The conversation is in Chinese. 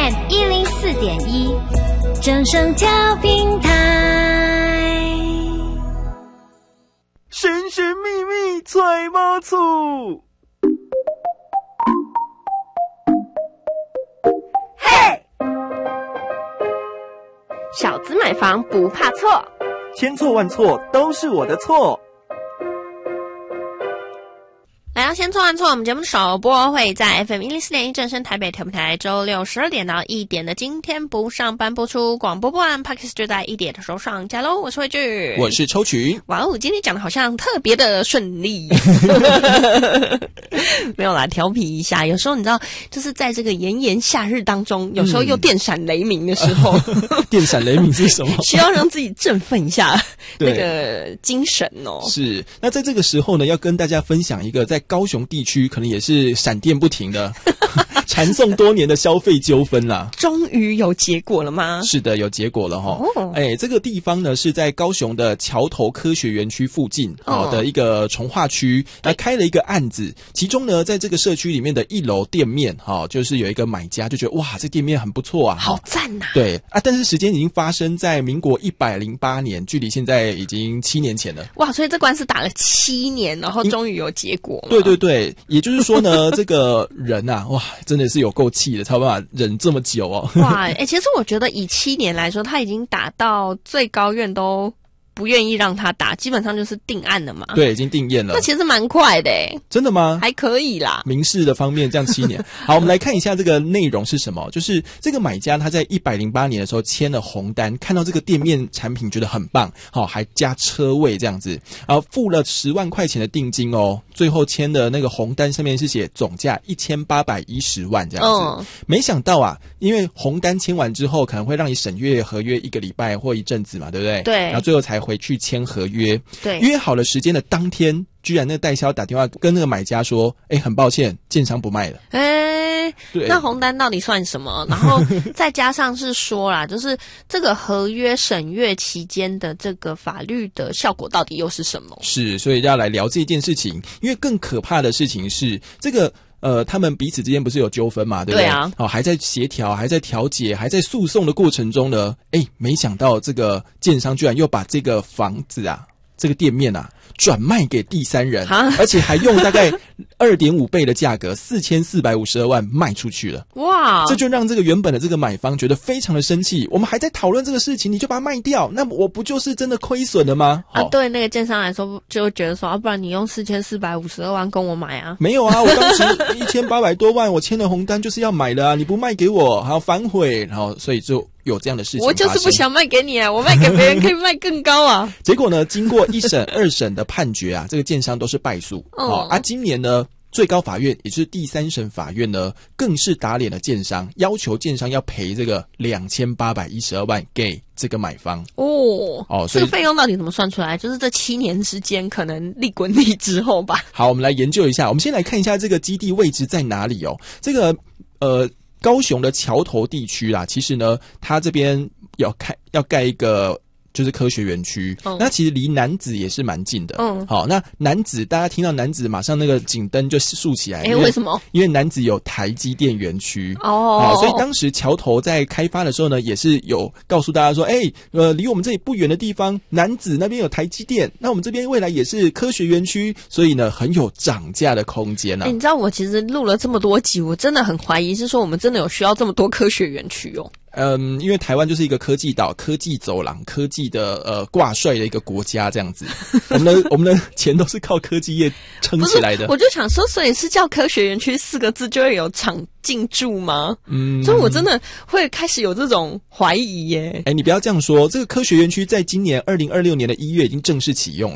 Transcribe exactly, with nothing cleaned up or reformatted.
M 一零四点一，正声调频台。 神神秘秘揣猫醋， 嘿，小资买房不怕错， 千错万错都是我的错。 来到先错完错，我们节目首播会在 F M 一零四点一正声台北调频台，周六十二点到一点的今天不上班播出，广播播完 Podcast 就在一点的时候上架喽。我是慧聚， 我是抽取。 哇哦，今天讲的好像特别的顺利，没有啦，调皮一下。有时候你知道，就是在这个炎炎夏日当中，有时候又电闪雷鸣的时候， 嗯、电闪雷鸣是什么？ 需要让自己振奋一下那个精神哦。 是，那在这个时候呢，要跟大家分享一个在高雄地区可能也是闪电不停的缠讼多年的消费纠纷啦。 终于有结果了吗？ 是的，有结果了齁。 哦， 哎，这个地方呢是在高雄的桥头科学园区附近哦的一个重划区，那开了一个案子。其中呢，在这个社区里面的一楼店面哈、哦，就是有一个买家就觉得哇，这店面很不错啊， 好赞呐、啊。 对啊，但是时间已经发生在民国一百零八年，距离现在已经七年前了。 哇，所以这官司打了七年，然后终于有结果了。 对对对，也就是说呢，这个人啊，哇，真的是有够气的，才有办法忍这么久哦。 哇，哎、欸，其实我觉得以七年来说，他已经打到最高院都不愿意让他打，基本上就是定案了嘛。 对，已经定验了。 那其实蛮快的诶。 真的吗？ 还可以啦。 民事的方面这样七年。好，我们来看一下这个内容是什么。就是这个买家他在一百零八年的时候签了红单，看到这个店面产品觉得很棒，好、哦，还加车位这样子，然后付了十万块钱的定金哦。最后签的那个红单上面是写总价一千八百一十万这样子。嗯，没想到啊，因为红单签完之后可能会让你审阅合约一个礼拜或一阵子嘛，对不对？对。然后最后才回去签合约。对。约好了时间的当天，居然那个代销打电话跟那个买家说：“哎，很抱歉，建商不卖了。” 哎，那红单到底算什么？然后再加上是说啦，就是这个合约审阅期间的这个法律的效果到底又是什么？ 是，所以要来聊这件事情。因为更可怕的事情是这个。呃，他们彼此之间不是有纠纷嘛，对不对？对啊。哦，还在协调，还在调解，还在诉讼的过程中呢。哎，没想到这个建商居然又把这个房子啊，这个店面啊，转卖给第三人，而且还用大概二点五倍的价格，四千四百五十二万卖出去了。哇！这就让这个原本的这个买方觉得非常的生气。我们还在讨论这个事情，你就把它卖掉，那我不就是真的亏损了吗？ 啊，对那个建商来说，就觉得说，啊，不然你用四千四百五十二万跟我买啊？ 没有啊，我当时一千八百多万，我签了红单就是要买的啊，你不卖给我，还要反悔，然后所以就有这样的事情发生。 我就是不想卖给你啊，我卖给别人可以卖更高啊。 结果呢，经过一审、二审的判决啊，这个建商都是败诉。哦，啊，今年呢，最高法院也就是第三审法院呢，更是打脸了建商，要求建商要赔这个两千八百一十二万给这个买方。哦哦，所以这个费用到底怎么算出来？就是这七年之间，可能利滚利之后吧。 好，我们来研究一下。我们先来看一下这个基地位置在哪里哦。这个呃。高雄的桥头地区啦，其实呢，它这边要开要盖一个就是科学园区，嗯，那其实离楠梓也是蛮近的。嗯，好，那楠梓大家听到楠梓，马上那个警灯就竖起来。 哎，为什么？ 因为楠梓有台积电园区哦，好，所以当时桥头在开发的时候呢，也是有告诉大家说，哎，呃，离我们这里不远的地方，楠梓那边有台积电，那我们这边未来也是科学园区，所以呢，很有涨价的空间啊。 哎，你知道我其实录了这么多集，我真的很怀疑是说我们真的有需要这么多科学园区哦。 嗯，因为台湾就是一个科技岛、科技走廊、科技的呃挂帅的一个国家，这样子，我们的我们的钱都是靠科技业撑起来的。 我就想说，所以是叫科学园区四个字就会有厂进驻吗？嗯，所以我真的会开始有这种怀疑耶。 哎，你不要这样说，这个科学园区在今年二零二六年的一月已经正式启用了。